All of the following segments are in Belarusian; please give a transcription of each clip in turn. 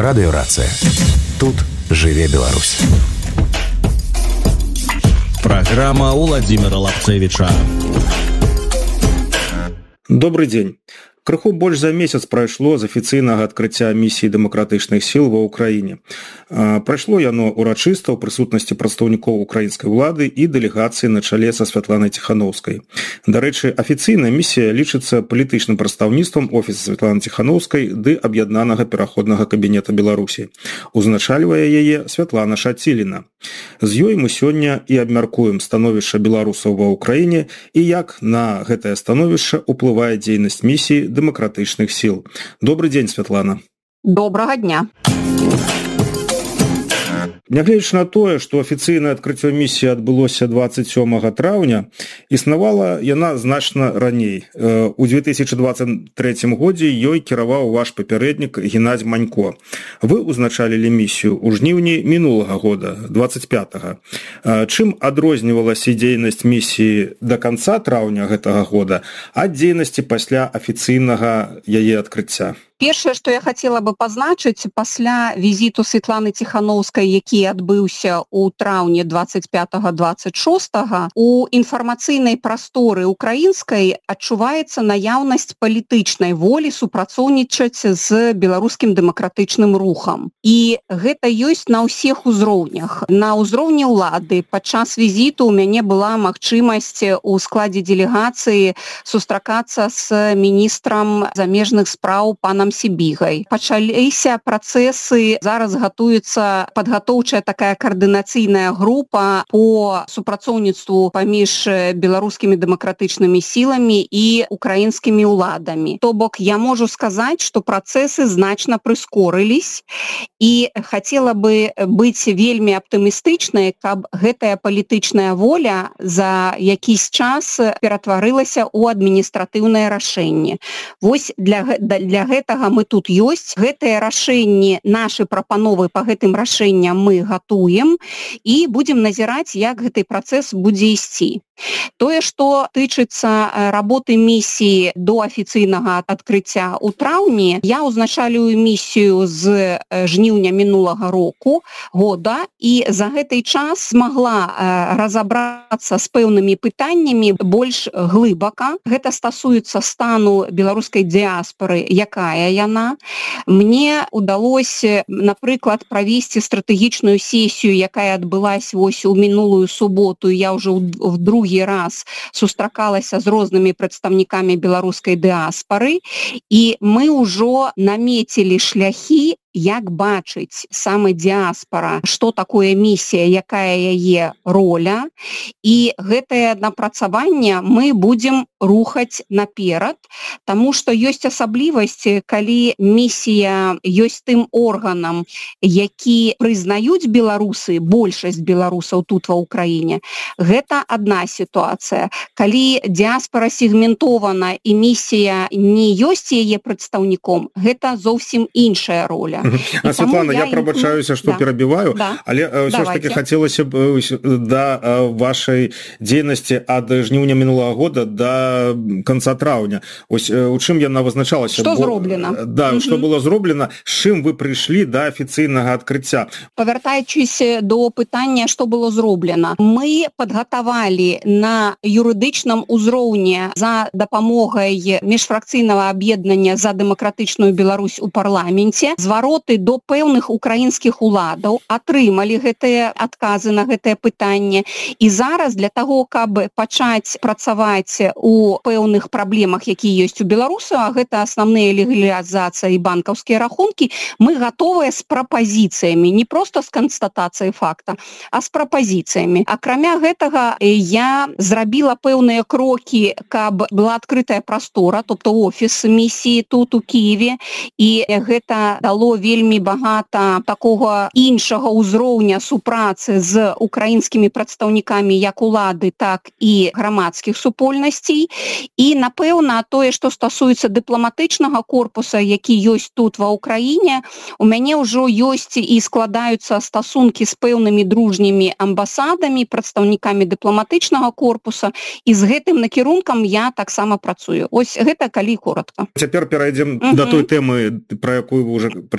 Радыёрацыя. Тут жыве Беларусь. Программа Владимира Лапцевича. Добрый день. Крыху больш за месяц прайшло з афіцыйнага адкрыцця місіі дэмакратычных сіл ва ўкраіне. Прайшло яно урачыста ў прысутнасці прадстаўнікоў украінскай улады і дэлегацыі на чале са Святланай Ціханаўскай. Дарэчы, афіцыйная місія лічыцца палітычным прадстаўніцтвам офіса Святланы Ціханаўскай ды аб'яднанага пераходнага кабінета Беларусі. Узначальвае яе Святлана Шаціліна. З ёй мы сёння і абмяркуем становішча беларусаў ва ўкраіне і як на гэтае становішча ўплывае дзейнасць місіі дэмакратычных сіл. Добрый день, Святлана. Добрага дня. Нягледзячы на тое, што афіцыйнае адкрыццё місіі адбылося 27 траўня, існавала яна значна раней. У 2023 годзе ёй кіраваў ваш папярэднік Геннадзь Манько. Вы узначалілі місію ў жніўні мінулага года, 25-го. Чым адрознівалася дзейнасць місіі да канца траўня гэтага года ад дзейнасці пасля афіцыйнага яе адкрыцця? Першае, што я хацела бы пазначыць, пасля візіту Святланы Ціханаўскай, які адбыўся ў траўні 25-26, у інфармацыйнай прасторы украінскай адчуваецца наяўнасць палітычнай волі супрацоўнічаць з беларускім дэмакратычным рухам. І гэта ёсць на ўсіх узроўнях. На ўзроўні ўлады падчас візіту ў мяне была магчымасць у складзе дэлегацыі сустракацца з міністрам замежных спраў панам Сібігай. Пачаліся працэсы, зараз гатуецца падгатоўчая такая каардынацыйная група по супрацоўніцтву паміж беларускімі дэмакратычнымі сіламі і украінскімі ўладамі. То бок я можу сказаць, што працэсы значна прыскорылись і хацела бы быць вельмі аптымістычнай, каб гэтая палітычная воля за якийсь час ператварылася ў адміністратыўнае рашэнне. Вось для гэтага мы тут ёсць. Гэтыя рашэнні, нашы прапановы па гэтым рашэнням мы гатуем і будзем назіраць, як гэты працэс будзе ісці. Тое, што тычыцца работы місіі до афіцыйнага адкрыцця ў траўні, я узначалюю місію з жніўня мінулага года і за гэты час змагла разабрацца з пэўнымі пытаннямі больш глыбака. Гэта стасуецца стану беларускай дыяспары, якая яна. Мне удалося, напрыклад, правесці стратэгічную сесію, якая адбылася вось у мінулую суботу. Я ўжо в другі раз сустракалася з рознымі прадстаўнікамі беларускай дыаспары, і мы ўжо намецілі шляхі, як бачыць саме дыаспара, што такое місія, якая яе роля, і гэтае напрацаванне мы будзем рухаць наперад, таму што ёсць асаблівасць, калі місія ёсць тым органам, які прызнаюць беларусы, большасць беларусаў тут ва ўкраіне. Гэта адна сітуацыя. Калі дыаспара сегментована і місія не ёсць яе прадстаўніком, гэта зовсім іншая роля. Святлана, я прабачаюся, што перабіваю, але ўсё ж таки хацелася б да вашай дзейнасці ад жніўня мінулага года да канца траўня. Ось у чым яна вызначалася? Што зроблена? Да, што было зроблена, з чым вы прыйшлі да афіцыйнага адкрыцця? Павяртаючыся до пытання, што было зроблена. Мы падгатавалі на юрыдычным узроўні за дапамогай міжфракцыйнага аб'яднання за дэмакратычную Беларусь у парламенце звароты до пэўных украінскіх уладаў, атрымалі гэтыя адказы на гэтае пытанне. І зараз для таго, каб пачаць працаваць у пэўных праблемах, якія ёсць у беларусаў, а гэта асноўныя легалізацыя і банкаўскія рахункі, мы гатовыя з прапазіцыямі, не проста з канстатацыяй факта, а з прапазіцыямі. Акрамя гэтага, я зрабіла пэўныя крокі, каб была адкрытая прастора, тобто офіс місіі тут у Киеве, і гэта дало вельмі багата такога іншага ўзроўня супрацы з украінскімі прадстаўнікамі як улады, так і грамадскіх супольнасцей. І, напэўна, тое, што стасуецца дыпламатычнага корпуса, які ёсць тут ва ўкраіне, у мяне ўжо ёсць і складаюцца стасункі з пэўнымі дружнімі амбасадамі, прадстаўнікамі дыпламатычнага корпуса, і з гэтым накірункам я таксама працую. Ось гэта калі коратка. Цяпер перайдзем да той тэмы, пра якую вы ўжо пачалі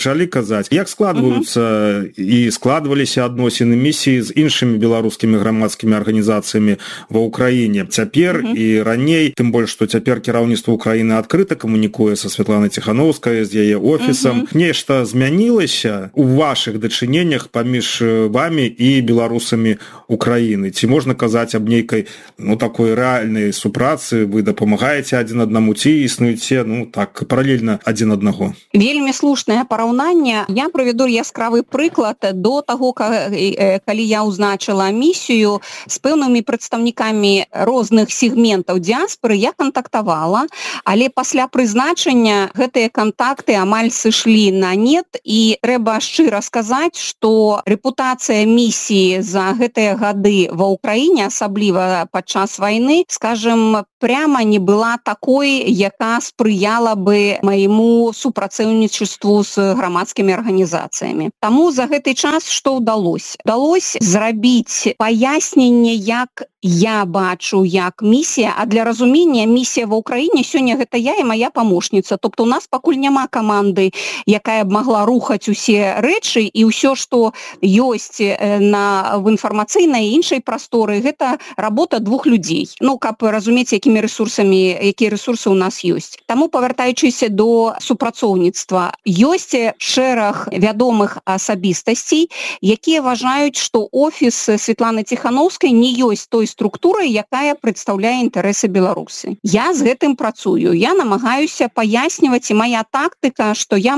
пачалі казаць, як складваюцца і складваліся адносіны місіі з іншымі беларускімі грамадскімі арганізацыямі ва ўкраіне цяпер і раней, тым больш, што цяпер кіраўніцтва Украіны адкрыта камунікуе са Святланай Ціханаўскай, з яе офісам. Нешта змянілася у вашых дачыненнях паміж вамі і беларусамі Украіны? Ці можна казаць аб нейкай такой рэальнай супрацы, вы дапамагаеце адзін аднаму, ці існуеце так паралельна адзін аднаго? Вельмі слушнае параўнанне. Я прывяду яскравы прыклад. До таго, калі я ўзначыла місію з пэўнымі прадстаўнікамі розных сегментаў дыяспоры, я кантактавала, але пасля прызначення гэтыя кантакты амаль сышлі на нет, і трэба шчыра сказаць, што рэпутацыя місіі за гэтыя гады ва Ўкраіне, асабліва падчас вайны, скажем, прямо не была такой, яка спрыяла бы майму супрацоўнічеству з грамадскімі арганізацыямі. Таму за гэты час што ўдалося? Удалось зрабіць паясненне, як я бачу, як місія, а для разумення місія ва Ўкраіне сёння гэта я і моя памочніца. Тобто у нас пакуль няма каманды, якая б магла рухаць усе рэчы, і ўсё, што ёсць в інфармацыйнай і іншай прасторы, гэта работа двух людзей. Каб разумець, якія рэсурсы у нас ёсць. Таму, павяртаючыся до супрацоўніцтва, ёсць шэраг вядомых асабістасцей, якія вважаюць, што офіс Святланы Ціханаўскай не ёсць той структурай, якая прадстаўляе інтарэсы Беларуси. Я з гэтым працую. Я намагаюся паясніваць, і моя тактыка, што я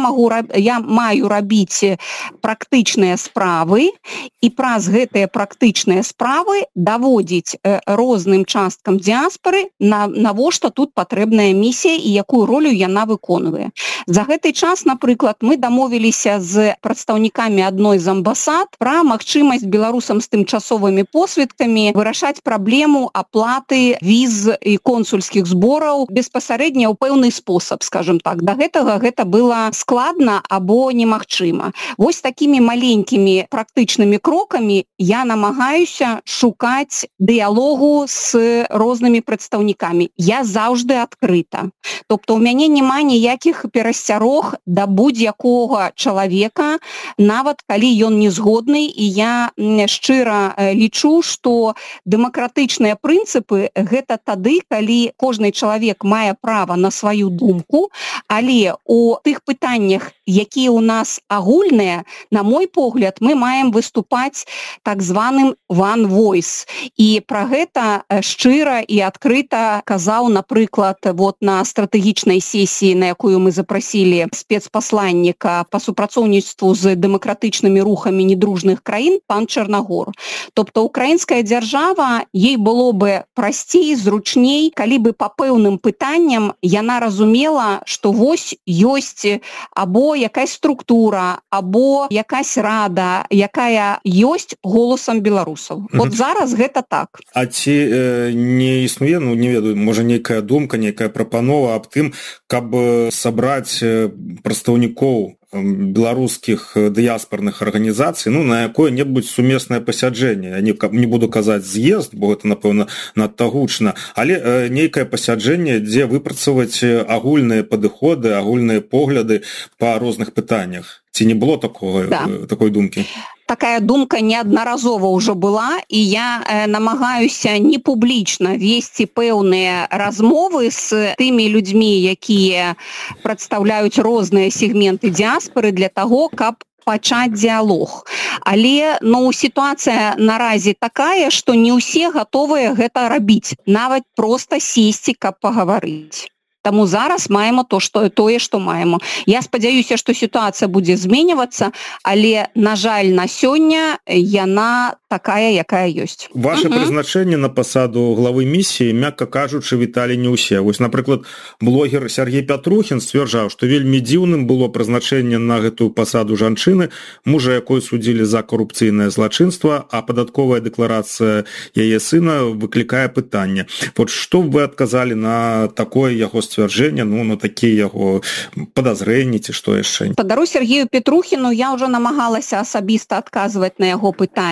маю рабіць практычныя справы, і праз гэтыя практычныя справы даводзіць розным часткам дыяспоры, навошта тут патрэбная місія і якую ролю яна выконвае. За гэты час, напрыклад, мы дамовіліся з прадстаўнікамі адной з амбасад пра магчымасць беларусам з тымчасовымі посведкамі вырашаць праблему аплаты віз і консульскіх збораў беспасарэдня ў пэўны спосаб, скажем так. Да гэтага гэта было складна або немагчыма. Вось такімі маленькімі практычнымі крокамі я намагаюся шукаць дыялогу з рознымі прадстаўнікамі. Я заўжды адкрыта. Тобто у мяне няма ніякіх перасцярог да будь-якога чалавека, нават калі ён не згодны, і я шчыра лічу, што дэмакратычныя прынцыпы гэта тады, калі кожны чалавек мае права на сваю думку, але у тых пытаннях, якія ў нас агульныя, на мой погляд, мы маем выступаць так званым one voice. І пра гэта шчыра і адкрыта казаў, напрыклад, на стратэгічнай сесіі, на якую мы запрасілі спецпасланніка па супрацоўніцтву з дэмакратычнымі рухамі недружных краін пан Чарнагор. Тобто украінская дзяржава, ей было бы прасцей, зручней, калі бы па пэўным пытанням яна разумела, што вось ёсць або якась структура, або якась рада, якая ёсць голасам беларусаў. Вот зараз гэта так. А ці не існуе, не ведаю, можа нейкая думка, нейкая прапанова аб тым, каб сабраць прадстаўнікоў беларускіх дыяспорных арганізацый, на якое-небудзь сумеснае пасяджэнне. Я не буду казаць з'езд, бо гэта, напэўна, надта гучна, але нейкае пасяджэнне, дзе выпрацаваць агульныя падыходы, агульныя погляды па розных пытаннях. Ці не было такой думкі? Такая думка неаднаразова ўжо была, і я намагаюся не публічна весці пэўныя размовы з тымі людзьмі, якія прадстаўляюць розныя сегменты дыяспоры для таго, каб пачаць дыялог. Але сітуацыя наразі такая, што не ўсе гатовыя гэта рабіць, нават проста сесці, каб пагаварыць. Таму зараз маємо тое, што маємо. Я спадзяюся, што сітуацыя будзе зменьвацца, але, на жаль, на сёння яна такая, якая ёсць. Ваше прызначэнне на пасаду главы місіі, мякка кажучы, віталі не ўсе. Вось, напрыклад, блогер Сергей Пятрухін сцвярджаў, што вельмі дзіўным было прызначэнне на гэтую пасаду жанчыны, мужа якой судзілі за карупцыйнае злачынства, а падатковая дэкларацыя яе сына выклікае пытанне. Вот што вы адказалі на такое яго сцвярджэнне, на такія яго падазрэнні ці што яшчэ? Падару Сергею Петрухіну я ўжо намагалася асабіста адказваць на яго пытанне, і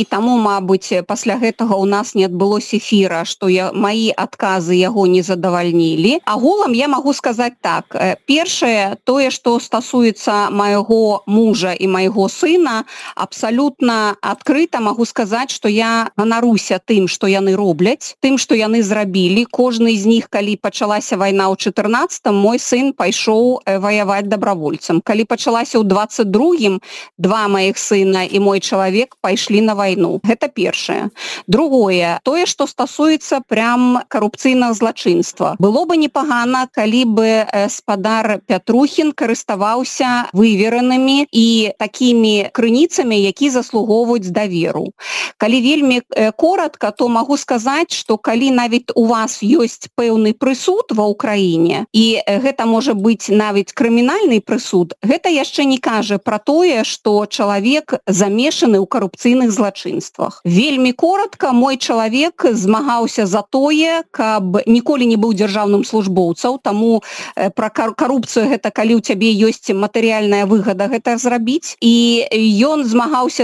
таму, мабыць, пасля гэтага ў нас не адбылося эфіра, што маі адказы яго не задавальнілі. Агулам я магу сказаць так. Першае, тое, што стасуецца майго мужа і майго сына, абсалютна адкрыта магу сказаць, што я ганаруся тым, што яны робляць, тым, што яны зрабілі. Кожны з них, калі пачалася вайна ў 14-м, мой сын пайшоў ваяваць добровольцам. Калі пачалася ў 22-м, два маіх сына і мой чалавек пайшлі на вайну. Гэта першае. Другое, тое, што стасуецца прям карупцыйнага злачынства. Было бы непагана, калі бы спадар Пятрухін карыставаўся выверанымі і такімі крыніцамі, які заслугоўваюць даверу. Калі вельмі коротка, то магу сказаць, што калі нават у вас ёсць пэўны прысуд ва ўкраіне, і гэта можа быць нават крымінальны прысуд, гэта яшчэ не кажа пра тое, што чалавек замешаны ў карупцыйных злачынствах. Вельмі коротка, мой чалавек змагаўся за тое, каб ніколі не быў дзяржаўным службоўцам, таму пра карупцыю гэта калі ў цябе ёсць матэрыяльная выгада гэта зрабіць, і ён змагаўся